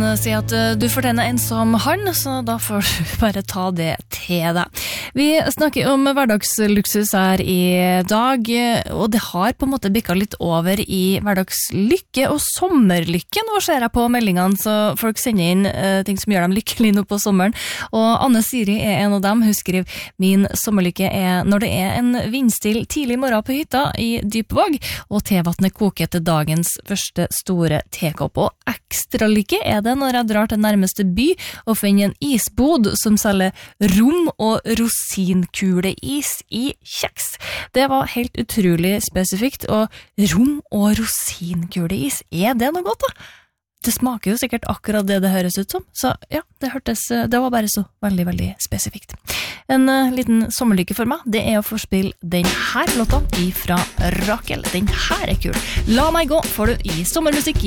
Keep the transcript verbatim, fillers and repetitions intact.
sier at du fortjener en som han, så da får du bare ta det til deg. Vi snakker om hverdagsluksus her i dag, og det har på en måte bikket litt over i hverdagslykke og sommerlykke. Nå ser jeg på meldingene, så folk sender inn uh, ting som gjør dem lykkelig nå på sommeren. Og Anne Siri er en av dem. Hun skriver, min sommerlykke er når det er en vindstill tidlig morgen på hytta i Dypvåg, og tevattnet koker til dagens første store tekopp. Og ekstra lykke er det når jeg drar til nærmeste by og finner en isbod som selger rom og rosinkuleis i kjeks. Det var helt utrolig spesifikt, og rom og rosinkuleis, er det noe godt da? Det smaker jo sikkert akkurat det det høres ut som, så ja, det hørtes, det var bare så veldig, veldig spesifikt. En uh, liten sommerlykke for meg, det er å få spille den her låta ifra Rakel. Den her er kul. La meg gå, får du i sommermusikk.